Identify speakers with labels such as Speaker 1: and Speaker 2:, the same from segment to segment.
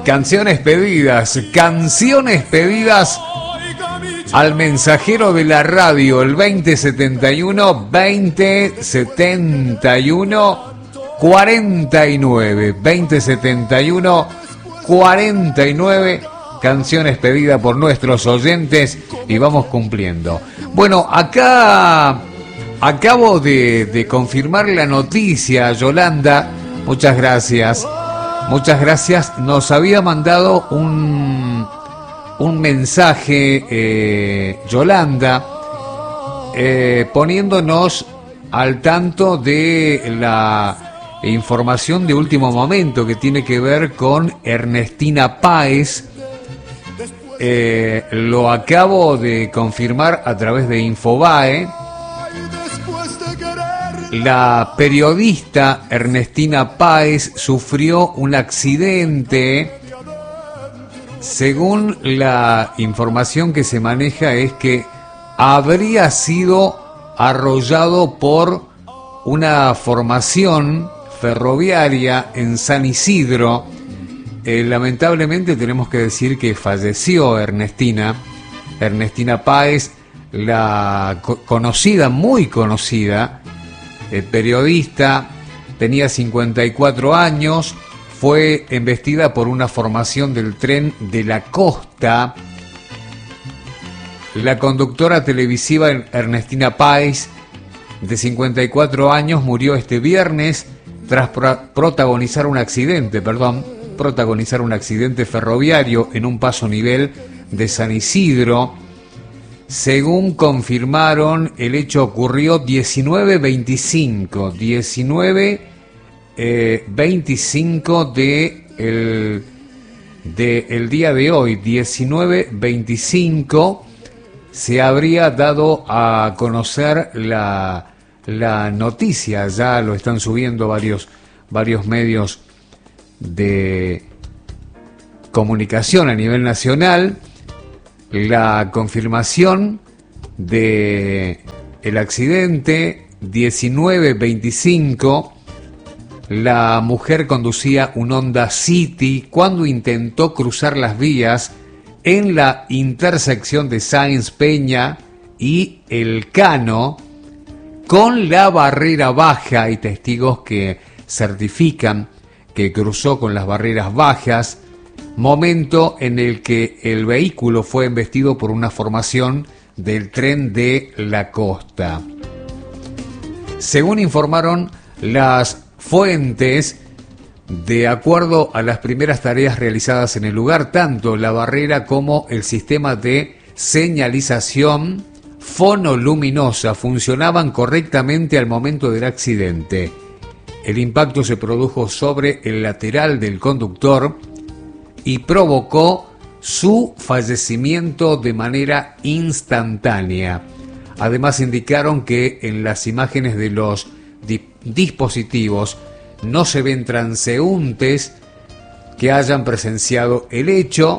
Speaker 1: Canciones pedidas al mensajero de la radio, el 2071 49, 2071 49, canciones pedidas por nuestros oyentes y vamos cumpliendo. Bueno, acá acabo de confirmar la noticia, Yolanda, muchas gracias. Nos había mandado un mensaje, Yolanda, poniéndonos al tanto de la información de último momento que tiene que ver con Ernestina Páez. Lo acabo de confirmar a través de Infobae. La periodista Ernestina Páez sufrió un accidente. Según la información que se maneja es que habría sido arrollado por una formación ferroviaria en San Isidro. Lamentablemente tenemos que decir que falleció Ernestina Páez, la conocida, muy conocida, periodista, tenía 54 años, fue embestida por una formación del tren de la costa. La conductora televisiva Ernestina Páez, de 54 años, murió este viernes tras protagonizar un accidente ferroviario en un paso nivel de San Isidro. Según confirmaron, el hecho ocurrió 19:25 del día de hoy, 19:25, se habría dado a conocer la noticia. Ya lo están subiendo varios medios de comunicación a nivel nacional. La confirmación de el accidente, 19:25, la mujer conducía un Honda City cuando intentó cruzar las vías en la intersección de Sáenz Peña y El Cano con la barrera baja. Hay testigos que certifican que cruzó con las barreras bajas, momento en el que el vehículo fue embestido por una formación del tren de la costa. Según informaron las fuentes, de acuerdo a las primeras tareas realizadas en el lugar, tanto la barrera como el sistema de señalización fonoluminosa funcionaban correctamente al momento del accidente. El impacto se produjo sobre el lateral del conductor y provocó su fallecimiento de manera instantánea. Además, indicaron que en las imágenes de los dispositivos no se ven transeúntes que hayan presenciado el hecho.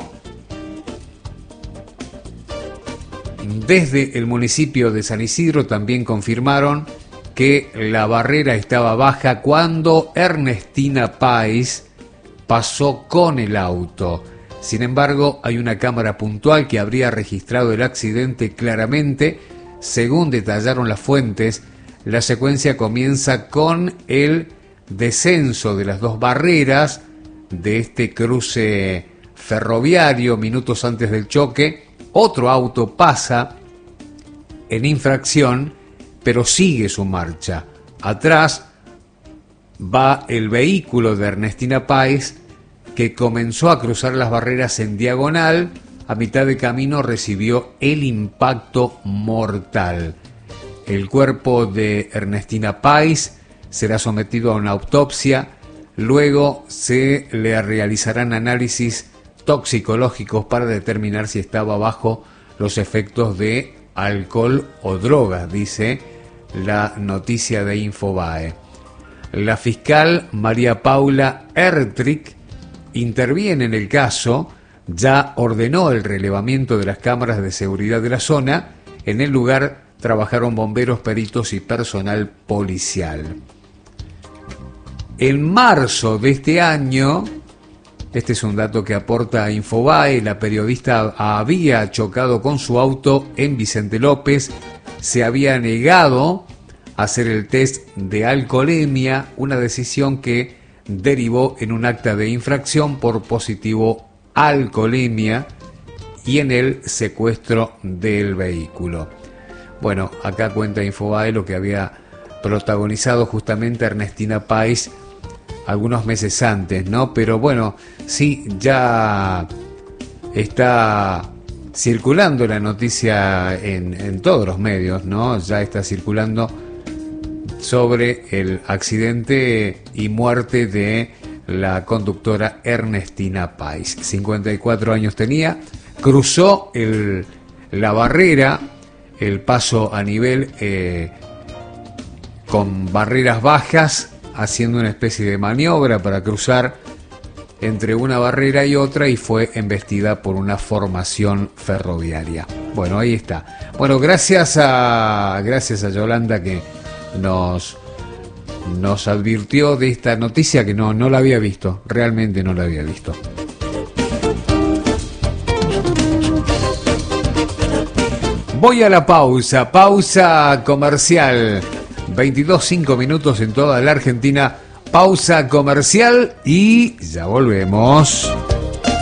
Speaker 1: Desde el municipio de San Isidro también confirmaron que la barrera estaba baja cuando Ernestina Páez pasó con el auto. Sin embargo, hay una cámara puntual que habría registrado el accidente claramente. Según detallaron las fuentes, la secuencia comienza con el descenso de las dos barreras de este cruce ferroviario. Minutos antes del choque, otro auto pasa en infracción, pero sigue su marcha. Atrás va el vehículo de Ernestina Páez, que comenzó a cruzar las barreras en diagonal. A mitad de camino recibió el impacto mortal. El cuerpo de Ernestina Páez será sometido a una autopsia. Luego se le realizarán análisis toxicológicos para determinar si estaba bajo los efectos de alcohol o droga, dice la noticia de Infobae. La fiscal María Paula Ertrich interviene en el caso, ya ordenó el relevamiento de las cámaras de seguridad de la zona. En el lugar trabajaron bomberos, peritos y personal policial. En marzo de este año, Este es un dato que aporta Infobae. La periodista había chocado con su auto en Vicente López, se había negado a hacer el test de alcoholemia, una decisión que derivó en un acta de infracción por positivo alcoholemia y en el secuestro del vehículo. Bueno, acá cuenta Infobae lo que había protagonizado justamente Ernestina Páez algunos meses antes, ¿no? Pero bueno, sí, ya está circulando la noticia en todos los medios, ¿no? Ya está circulando sobre el accidente y muerte de la conductora Ernestina Páez. 54 años tenía, cruzó la barrera, el paso a nivel con barreras bajas, haciendo una especie de maniobra para cruzar entre una barrera y otra, y fue embestida por una formación ferroviaria. Bueno, ahí está. Bueno, gracias a Yolanda que nos advirtió de esta noticia que no la había visto, realmente no la había visto. Voy a la pausa comercial. 22:05 minutos en toda la Argentina. Pausa comercial y ya volvemos.